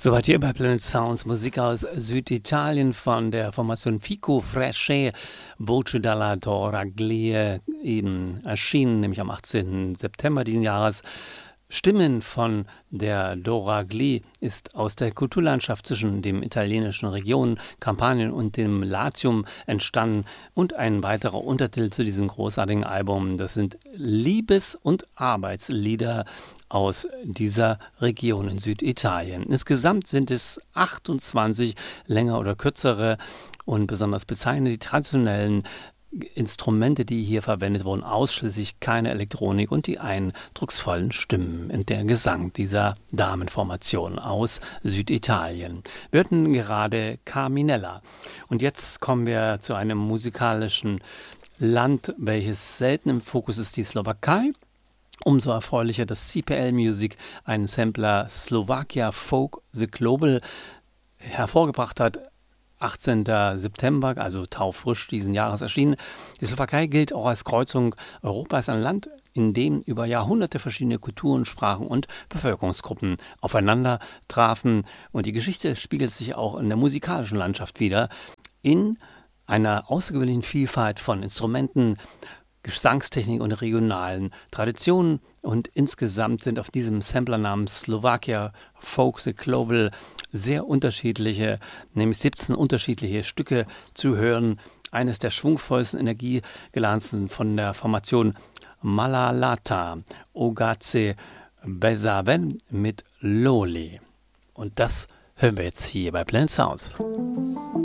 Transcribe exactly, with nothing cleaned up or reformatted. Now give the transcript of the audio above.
Soweit hier bei Planet Sounds, Musik aus Süditalien von der Formation Fico Fresche, Voce dalla Toraglie, eben erschienen, nämlich am achtzehnten September diesen Jahres. Stimmen von der Doraglie ist aus der Kulturlandschaft zwischen dem italienischen Region Kampanien und dem Latium entstanden und ein weiterer Untertitel zu diesem großartigen Album, das sind Liebes- und Arbeitslieder aus dieser Region in Süditalien. Insgesamt sind es achtundzwanzig länger oder kürzere und besonders bezeichnend die traditionellen Instrumente, die hier verwendet wurden, ausschließlich keine Elektronik und die eindrucksvollen Stimmen in der Gesang dieser Damenformation aus Süditalien. Wir hörten gerade Carminella. Und jetzt kommen wir zu einem musikalischen Land, welches selten im Fokus ist, die Slowakei. Umso erfreulicher, dass C P L Music einen Sampler Slovakia Folk The Global hervorgebracht hat. achtzehnten September, also taufrisch diesen Jahres erschienen. Die Slowakei gilt auch als Kreuzung Europas, ein Land, in dem über Jahrhunderte verschiedene Kulturen, Sprachen und Bevölkerungsgruppen aufeinander trafen. Und die Geschichte spiegelt sich auch in der musikalischen Landschaft wider, in einer außergewöhnlichen Vielfalt von Instrumenten, Gesangstechnik und regionalen Traditionen. Und insgesamt sind auf diesem Sampler namens Slovakia Folk The Global sehr unterschiedliche, nämlich siebzehn unterschiedliche Stücke zu hören. Eines der schwungvollsten, energiegeladenen von der Formation Malalata, Ogace Besaven mit Loli. Und das hören wir jetzt hier bei Planet Sounds.